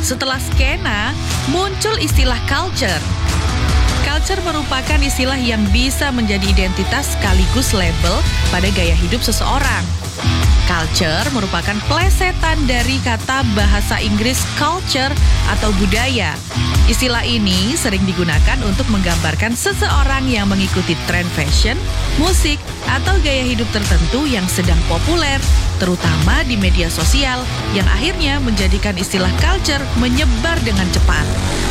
Setelah skena, muncul istilah culture. Culture merupakan istilah yang bisa menjadi identitas sekaligus label pada gaya hidup seseorang. Culture merupakan plesetan dari kata bahasa Inggris culture atau budaya. Istilah ini sering digunakan untuk menggambarkan seseorang yang mengikuti tren fashion, musik, atau gaya hidup tertentu yang sedang populer, terutama di media sosial, yang akhirnya menjadikan istilah culture menyebar dengan cepat.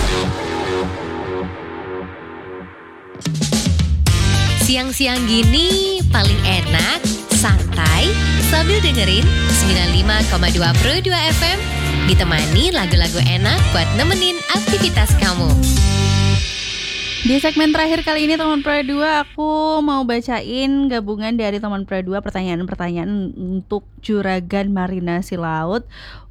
Siang-siang gini paling enak, santai, sambil dengerin 95,2 Pro 2 FM, ditemani lagu-lagu enak buat nemenin aktivitas kamu. Di segmen terakhir kali ini teman Pro 2, aku mau bacain gabungan dari teman Pro 2 pertanyaan-pertanyaan untuk Juragan Marinasi Laut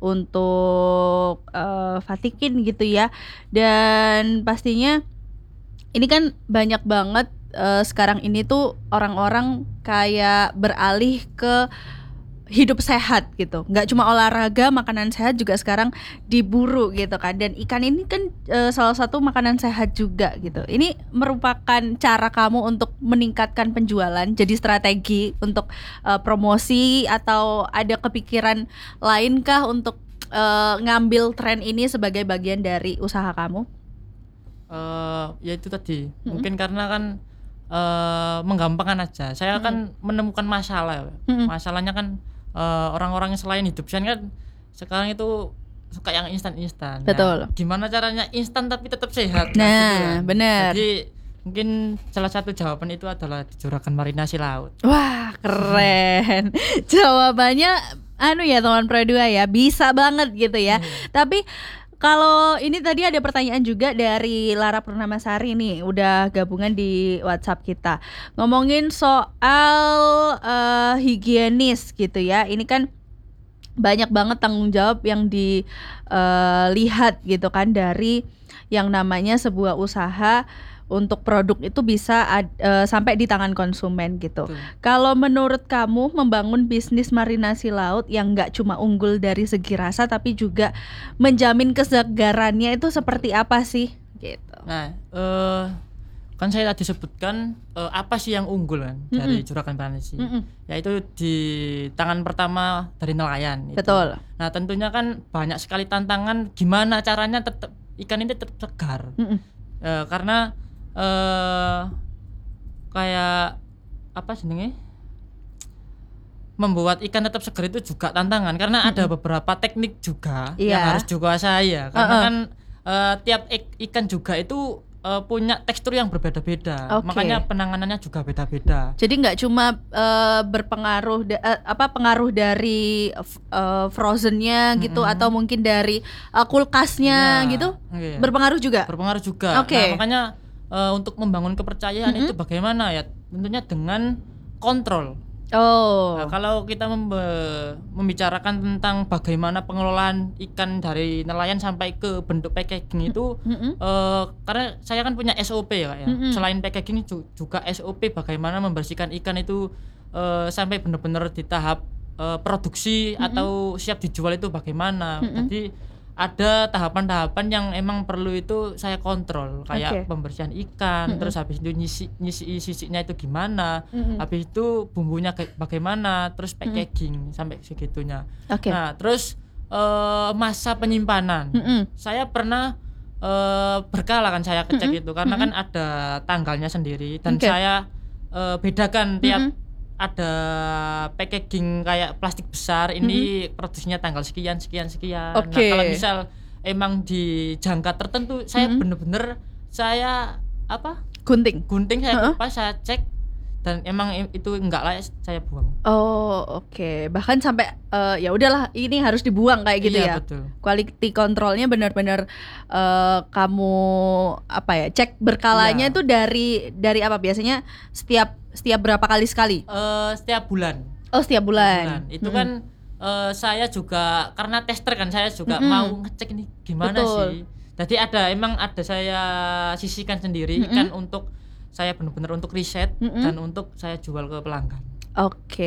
untuk Fatikin gitu ya. Dan pastinya ini kan banyak banget sekarang ini tuh orang-orang kayak beralih ke hidup sehat gitu. Nggak cuma olahraga, makanan sehat juga sekarang diburu gitu kan. Dan ikan ini kan salah satu makanan sehat juga gitu. Ini merupakan cara kamu untuk meningkatkan penjualan, jadi strategi untuk promosi, atau ada kepikiran lainkah untuk ngambil tren ini sebagai bagian dari usaha kamu? Ya itu tadi, mungkin karena kan menggampangkan aja. Saya kan menemukan masalah. Masalahnya kan orang-orang yang selain hidup sehat kan sekarang itu suka yang instan-instan. Betul. Nah, gimana caranya instan tapi tetap sehat? Nah, gitu kan. benar. Jadi mungkin salah satu jawaban itu adalah di Juragan Marinasi Laut. Wah, keren. Jawabannya ya teman Pro 2 ya, bisa banget gitu ya. Tapi kalau ini tadi ada pertanyaan juga dari Lara Purnamasari nih, udah gabungan di WhatsApp kita. Ngomongin soal higienis gitu ya. Ini kan banyak banget tanggung jawab yang dilihat gitu kan dari yang namanya sebuah usaha untuk produk itu bisa sampai di tangan konsumen gitu. Kalau menurut kamu membangun bisnis marinasi laut yang nggak cuma unggul dari segi rasa tapi juga menjamin kesegarannya itu seperti apa sih? Gitu. Nah, kan saya tadi sebutkan apa sih yang unggul kan dari Juragan Marinasi, yaitu di tangan pertama dari nelayan. Betul. Nah tentunya kan banyak sekali tantangan gimana caranya tetap ikan ini tetap segar, karena kayak apa sebenarnya membuat ikan tetap segar itu juga tantangan karena ada beberapa teknik juga yang harus dikuasai ya, karena kan tiap ikan juga itu punya tekstur yang berbeda-beda, makanya penanganannya juga beda-beda. Jadi nggak cuma berpengaruh pengaruh dari frozennya gitu, atau mungkin dari kulkasnya gitu, berpengaruh juga. Berpengaruh juga. Nah, makanya untuk membangun kepercayaan itu bagaimana ya? Tentunya dengan kontrol. Nah, kalau kita membicarakan tentang bagaimana pengelolaan ikan dari nelayan sampai ke bentuk packaging itu, karena saya kan punya SOP ya Kak ya. Selain packaging juga SOP bagaimana membersihkan ikan itu sampai benar-benar di tahap produksi atau siap dijual itu bagaimana. Jadi ada tahapan-tahapan yang emang perlu itu saya kontrol, kayak pembersihan ikan, terus habis itu nyisi sisinya itu gimana, habis itu bumbunya bagaimana, terus packaging sampai segitunya. Nah terus masa penyimpanan, saya pernah berkala kan saya cek itu karena kan ada tanggalnya sendiri dan saya bedakan tiap ada packaging kayak plastik besar ini produksinya tanggal sekian. Nah kalau misal emang di jangka tertentu saya bener-bener saya gunting saya kupas, saya cek dan emang itu enggak layak saya buang. Bahkan sampai ya udahlah ini harus dibuang kayak gitu ya. Betul. Quality controlnya benar-benar kamu cek berkalanya itu dari apa biasanya setiap berapa kali sekali? Setiap bulan. Setiap bulan. Itu kan saya juga karena tester kan, saya juga mau ngecek ini gimana sih. Jadi emang ada saya sisihkan sendiri ikan untuk saya benar-benar untuk riset dan untuk saya jual ke pelanggan.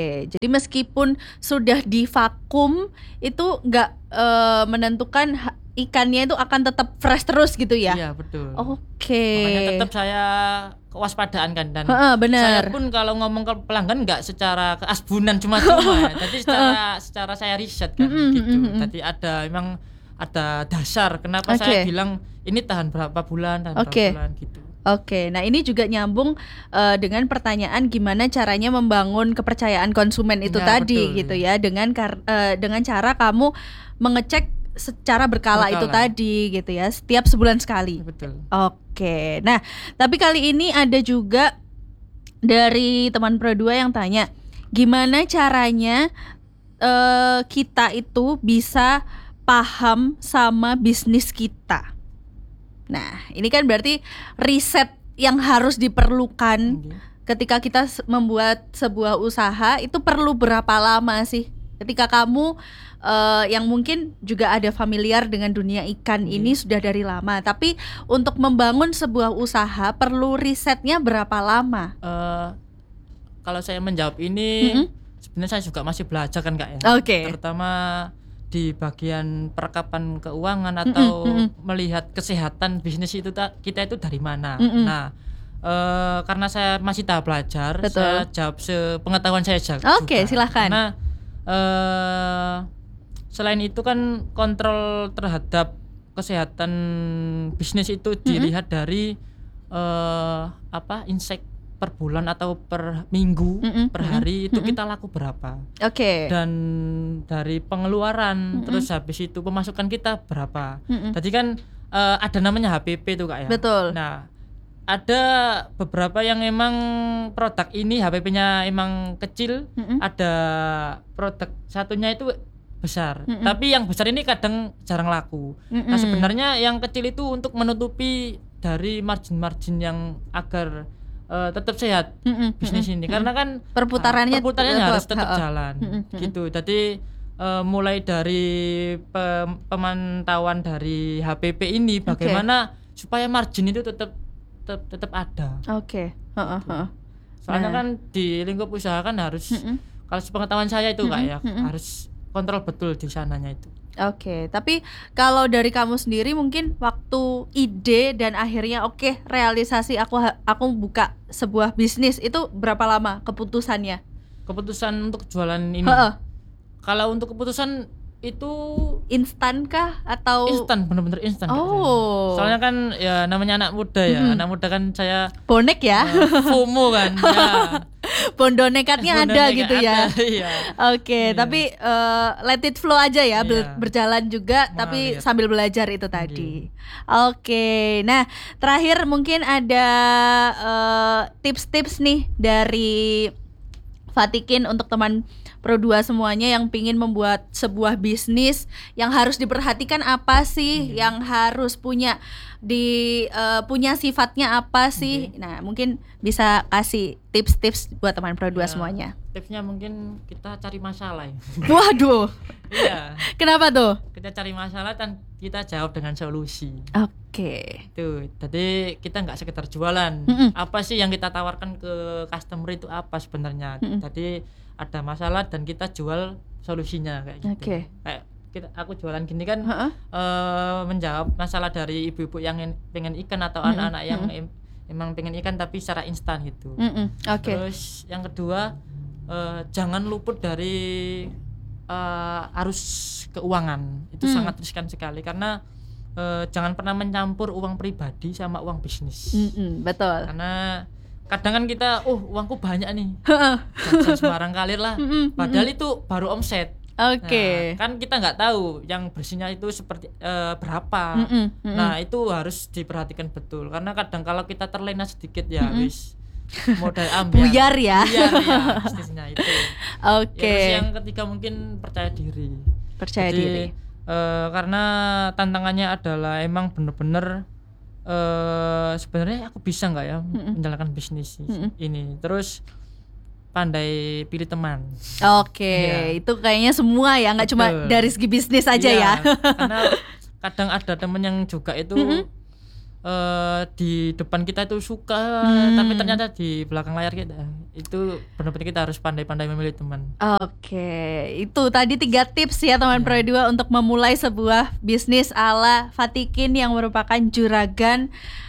Jadi meskipun sudah divakum itu nggak menentukan ikannya itu akan tetap fresh terus gitu ya? Iya betul. Oke. Makanya tetap saya kewaspadaan kan, dan bener. saya pun kalau ngomong ke pelanggan nggak secara keasbunan cuma-cuma ya. Jadi secara saya riset kan gitu. Jadi memang ada dasar kenapa saya bilang ini tahan berapa bulan berapa bulan gitu. Oke, nah ini juga nyambung dengan pertanyaan gimana caranya membangun kepercayaan konsumen itu tadi betul, gitu ya, dengan cara kamu mengecek secara berkala itu tadi gitu ya, setiap sebulan sekali. Betul. Oke, nah tapi kali ini ada juga dari teman Pro 2 yang tanya, gimana caranya kita itu bisa paham sama bisnis kita. Nah, ini kan berarti riset yang harus diperlukan ketika kita membuat sebuah usaha itu perlu berapa lama sih? Ketika kamu yang mungkin juga ada familiar dengan dunia ikan ini sudah dari lama, tapi untuk membangun sebuah usaha perlu risetnya berapa lama? Kalau saya menjawab ini, sebenarnya saya juga masih belajar kan Kak ya. Terutama di bagian perekapan keuangan atau melihat kesehatan bisnis itu kita itu dari mana. Nah, karena saya masih tahap belajar, saya jawab sepengetahuan saya juga. Silahkan. Karena selain itu kan kontrol terhadap kesehatan bisnis itu dilihat dari insight per bulan atau per minggu, per hari itu kita laku berapa. Dan dari pengeluaran, terus habis itu pemasukan kita berapa. Tadi kan ada namanya HPP tuh Kak ya. Betul. Nah, ada beberapa yang emang produk ini HPP-nya emang kecil, ada produk satunya itu besar. Tapi yang besar ini kadang jarang laku. Nah, sebenarnya yang kecil itu untuk menutupi dari margin-margin yang agar tetap sehat bisnis ini, karena kan perputarannya harus tetap jalan gitu. Jadi mulai dari pemantauan dari HPP ini bagaimana supaya margin itu tetap ada. Soalnya kan di lingkup usaha kan harus kalau sepengetahuan saya itu Kak ya, harus kontrol betul di sananya itu. Tapi kalau dari kamu sendiri mungkin waktu ide dan akhirnya realisasi aku buka sebuah bisnis itu berapa lama keputusannya? Keputusan untuk jualan ini. Kalau untuk keputusan itu instan kah atau instan, benar-benar instan. Soalnya kan ya namanya anak muda ya, anak muda kan saya bonek ya, FOMO kan ya. Bondo nekatnya ada gitu ya. Iya. Tapi let it flow aja ya, berjalan juga tapi sambil belajar itu tadi. Nah terakhir mungkin ada tips-tips nih dari Fatikin untuk teman Pro 2 semuanya yang pingin membuat sebuah bisnis, yang harus diperhatikan apa sih, yang harus punya sifatnya apa sih. Nah mungkin bisa kasih tips-tips buat teman Pro 2 semuanya. Tipsnya mungkin kita cari masalah ya. Waduh. Iya. Kenapa tuh? Kita cari masalah dan kita jawab dengan solusi. Tuh, jadi kita nggak sekedar jualan. Apa sih yang kita tawarkan ke customer itu apa sebenarnya? Tadi ada masalah dan kita jual solusinya kayak gitu. Kayak aku jualan gini kan menjawab masalah dari ibu-ibu yang pengen ikan atau anak-anak yang emang pengen ikan tapi secara instan gitu. Terus yang kedua, jangan luput dari arus keuangan. Itu sangat riskan sekali karena jangan pernah mencampur uang pribadi sama uang bisnis. Betul. Karena kadang kan kita uangku banyak nih, jangan sembarang kalir lah, padahal itu baru omset. Nah, kan kita nggak tahu yang bersihnya itu seperti berapa. Nah itu harus diperhatikan betul, karena kadang kalau kita terlena sedikit ya wis modal ambil buyar ya bisnisnya itu. Terus yang ketiga mungkin percaya diri. Karena tantangannya adalah emang bener-bener sebenarnya aku bisa nggak ya menjalankan bisnis ini. Terus pandai pilih teman. Itu kayaknya semua ya, nggak cuma dari segi bisnis aja ya. Karena kadang ada temen yang juga itu di depan kita itu suka, tapi ternyata di belakang layar kita itu benar-benar kita harus pandai-pandai memilih teman. Oke, itu tadi 3 tips ya teman Pro 2 untuk memulai sebuah bisnis ala Fatikin yang merupakan juragan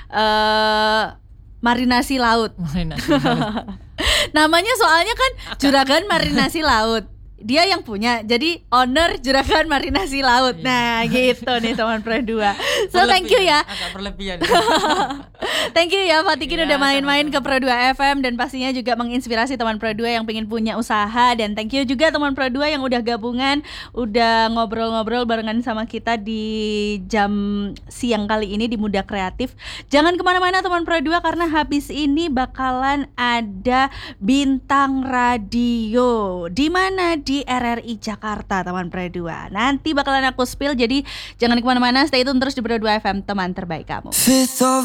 marinasi laut. Namanya soalnya kan juragan marinasi laut. Dia yang punya, jadi owner juragan marinasi laut. Nah gitu nih teman Pro 2. So thank you ya. Agak berlebihan. Thank you ya Fatikin udah main-main ke Pro 2 FM dan pastinya juga menginspirasi teman Pro 2 yang pengen punya usaha. Dan thank you juga teman Pro 2 yang udah gabungan, udah ngobrol-ngobrol barengan sama kita di jam siang kali ini di Muda Kreatif. Jangan kemana-mana teman Pro 2 karena habis ini bakalan ada bintang radio. Di mana? Di RRI Jakarta teman Pro 2. Nanti bakalan aku spill, jadi jangan kemana-mana, stay tune terus di Pro 2 FM, teman terbaik kamu.